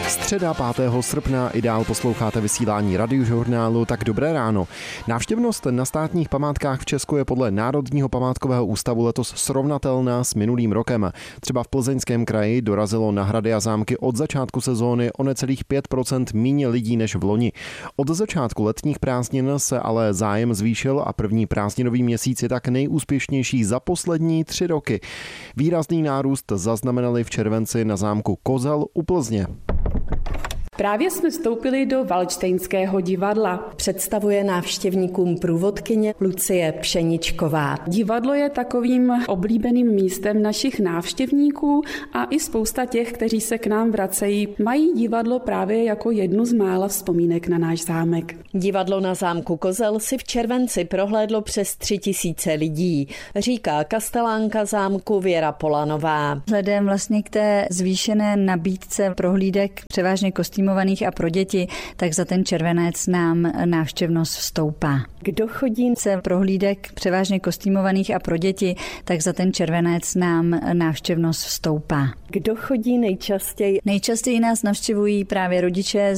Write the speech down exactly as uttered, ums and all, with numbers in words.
Středa pátého srpna i dál posloucháte vysílání Radiožurnálu, tak dobré ráno. Návštěvnost na státních památkách v Česku je podle Národního památkového ústavu letos srovnatelná s minulým rokem. Třeba v Plzeňském kraji dorazilo na hrady a zámky od začátku sezóny o necelých pět procent míň lidí než v loni. Od začátku letních prázdnin se ale zájem zvýšil a první prázdninový měsíc je tak nejúspěšnější za poslední tři roky. Výrazný nárůst zaznamenali v červenci na zámku Kozel u Plzně. Právě jsme vstoupili do Valdštejnského divadla. Představuje návštěvníkům průvodkyně Lucie Pšeničková. Divadlo je takovým oblíbeným místem našich návštěvníků a i spousta těch, kteří se k nám vracejí, mají divadlo právě jako jednu z mála vzpomínek na náš zámek. Divadlo na zámku Kozel si v červenci prohlédlo přes tři tisíce lidí, říká kastelánka zámku Věra Polanová. Vzhledem vlastně k té zvýšené nabídce prohlídek převážně kostýmů a pro děti, tak za ten červenec nám návštěvnost stoupá. Kdo chodí se prohlídek převážně kostýmovaných a pro děti, tak za ten červenec nám návštěvnost stoupá. Kdo chodí nejčastěji? Nejčastěji nás navštěvují právě rodiče